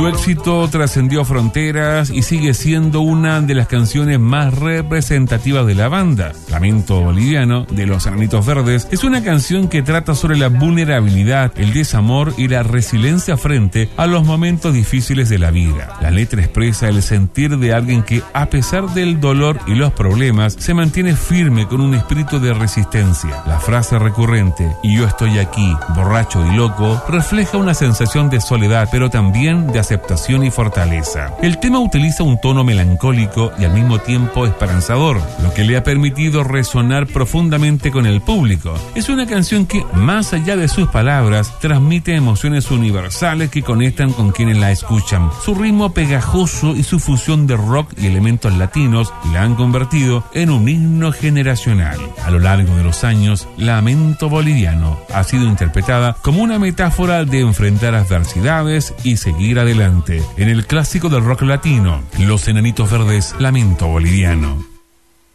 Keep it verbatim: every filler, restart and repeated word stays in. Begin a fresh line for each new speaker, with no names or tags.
Su éxito trascendió fronteras y sigue siendo una de las canciones más representativas de la banda. Lamento Boliviano, de Los Enanitos Verdes, es una canción que trata sobre la vulnerabilidad, el desamor y la resiliencia frente a los momentos difíciles de la vida. La letra expresa el sentir de alguien que, a pesar del dolor y los problemas, se mantiene firme con un espíritu de resistencia. La frase recurrente, "y yo estoy aquí, borracho y loco", refleja una sensación de soledad, pero también de aceptación y fortaleza. El tema utiliza un tono melancólico y al mismo tiempo esperanzador, lo que le ha permitido resonar profundamente con el público. Es una canción que, más allá de sus palabras, transmite emociones universales que conectan con quienes la escuchan. Su ritmo pegajoso y su fusión de rock y elementos latinos la han convertido en un himno generacional. A lo largo de los años, Lamento Boliviano ha sido interpretada como una metáfora de enfrentar adversidades y seguir adelante. En el clásico del rock latino, Los Enanitos Verdes, Lamento Boliviano.